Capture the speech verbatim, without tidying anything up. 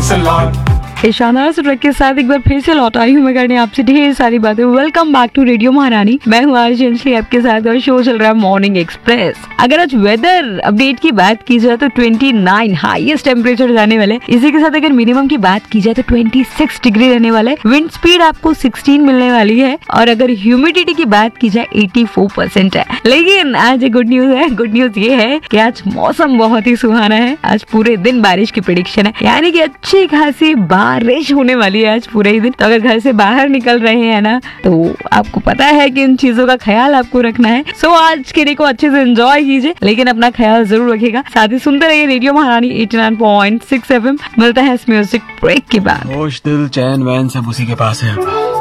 से लौट। ईशाना ट्रैक के साथ एक बार फिर से लौट आई हूँ मैं करने आपसे ढेर सारी बातें। वेलकम बैक टू रेडियो महारानी, मैं हूँ आज अंजलि आपके साथ और शो चल रहा है मॉर्निंग एक्सप्रेस। अगर आज वेदर अपडेट की बात की जाए तो उनतीस हाईएस्ट टेम्परेचर जाने वाले। इसी के साथ अगर मिनिमम की बात की जाए तो छब्बीस डिग्री रहने वाले। विंड स्पीड आपको सोलह मिलने वाली है और अगर ह्यूमिडिटी की बात की जाए चौरासी परसेंट है। लेकिन आज एक गुड न्यूज है। गुड न्यूज ये है कि आज मौसम बहुत ही सुहाना है। आज पूरे दिन बारिश की प्रेडिक्शन है, यानी कि अच्छी खासी बारिश होने वाली है आज पूरे ही दिन। तो अगर घर से बाहर निकल रहे हैं ना तो आपको पता है कि इन चीजों का ख्याल आपको रखना है। सो आज के डे को अच्छे से एंजॉय कीजिए, लेकिन अपना ख्याल जरूर रखिएगा। साथ ही सुनते रहिए रेडियो महारानी नवासी पॉइंट सिक्स एफएम। मिलता है इस म्यूजिक ब्रेक के बाद। होश दिल चैन वैन सब उसी के पास है।